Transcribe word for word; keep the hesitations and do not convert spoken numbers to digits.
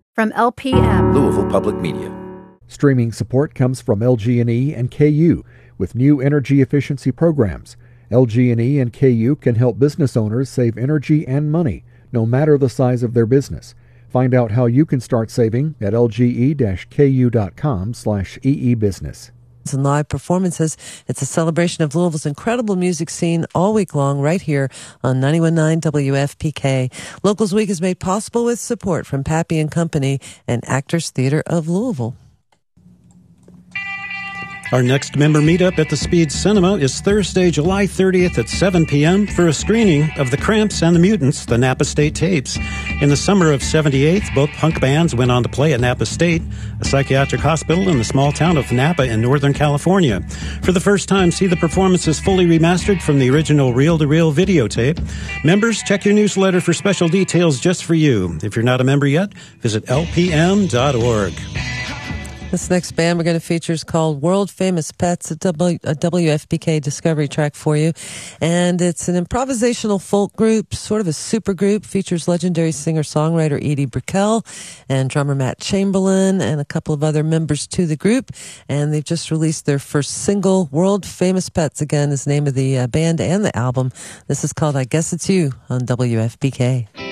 From L P M, Louisville Public Media. Streaming support comes from L G and E and K U with new energy efficiency programs. L G and E and K U can help business owners save energy and money, no matter the size of their business. Find out how you can start saving at lge-ku.com slash eebusiness. And live performances. It's a celebration of Louisville's incredible music scene all week long right here on ninety-one point nine W F P K. Locals Week is made possible with support from Pappy and Company and Actors Theater of Louisville. Our next member meetup at the Speed Cinema is Thursday, July thirtieth at seven p.m. for a screening of The Cramps and the Mutants, the Napa State tapes. In the summer of seventy-eight, both punk bands went on to play at Napa State, a psychiatric hospital in the small town of Napa in Northern California. For the first time, see the performances fully remastered from the original reel-to-reel videotape. Members, check your newsletter for special details just for you. If you're not a member yet, visit L P M dot org. This next band we're going to feature is called World Famous Pets, a, w, a W F P K Discovery track for you. And it's an improvisational folk group, sort of a super group, features legendary singer-songwriter Edie Brickell and drummer Matt Chamberlain and a couple of other members to the group. And they've just released their first single, World Famous Pets, again, is the name of the uh, band and the album. This is called I Guess It's You on W F P K.